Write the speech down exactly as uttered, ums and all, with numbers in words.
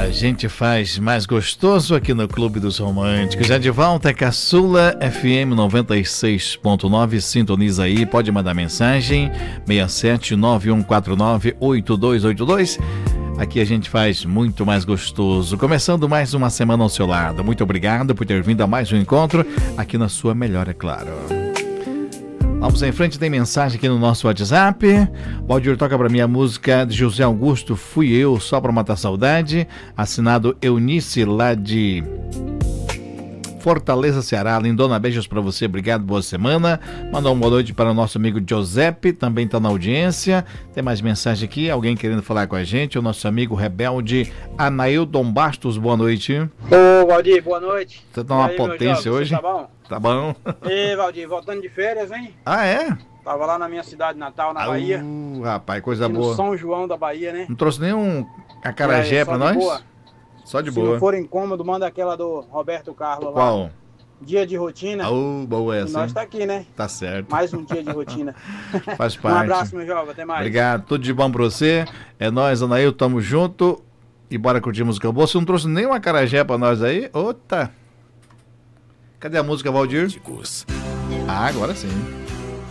A gente faz mais gostoso aqui no Clube dos Românticos. Já de volta, Caçula F M noventa e seis ponto nove, sintoniza aí, pode mandar mensagem, seis sete nove um quatro nove oito dois oito dois. Aqui a gente faz muito mais gostoso. Começando mais uma semana ao seu lado. Muito obrigado por ter vindo a mais um encontro aqui na sua melhor, é claro. Vamos em frente, tem mensagem aqui no nosso WhatsApp. Valdir, toca pra mim a música de José Augusto, Fui Eu, Só Pra Matar Saudade. Assinado Eunice, lá de Fortaleza, Ceará. Lindona, beijos pra você, obrigado, boa semana. Mandar uma boa noite para o nosso amigo Giuseppe, também tá na audiência. Tem mais mensagem aqui, alguém querendo falar com a gente. O nosso amigo rebelde Anaildon Bastos, boa noite. Ô, Valdir, boa noite. Você tá uma potência hoje? Tá bom? Tá bom. Ei, Valdir, voltando de férias, hein? Ah, é? Tava lá na minha cidade natal, na uh, Bahia. Rapaz, coisa no boa. São João da Bahia, né? Não trouxe nenhum acarajé é, pra nós? Boa. Só de Se boa. Se não for incômodo, manda aquela do Roberto Carlos lá. Qual? Dia de rotina. Uh, boa essa. E nós tá aqui, né? Tá certo. Mais um dia de rotina. Faz parte. Um abraço, meu jovem. Até mais. Obrigado. Tudo de bom pra você. É nóis, Anail. Tamo junto. E bora curtir música boa. Você não trouxe nenhum acarajé pra nós aí? Ota! Cadê a música, Valdir? Ah, agora sim.